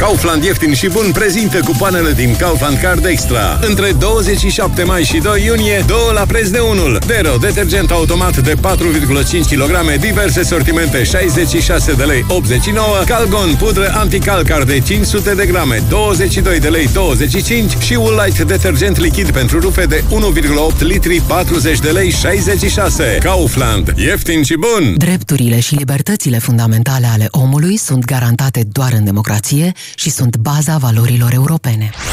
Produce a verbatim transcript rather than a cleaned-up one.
Kaufland ieftin și bun prezintă cupoanele din Kaufland Card Extra. Între douăzeci și șapte mai și doi iunie, două la preț de unul. Dero, detergent automat de patru virgulă cinci kilograme, diverse sortimente, șaizeci și șase de lei optzeci și nouă. Calgon, pudră anticalcar de cinci sute de grame, douăzeci și doi de lei douăzeci și cinci. Și Woolite, detergent lichid pentru rufe de unu virgulă opt litri, patruzeci de lei șaizeci și șase. Kaufland, ieftin și bun! Drepturile și libertățile fundamentale ale omului sunt garantate doar în democrație și sunt baza valorilor europene.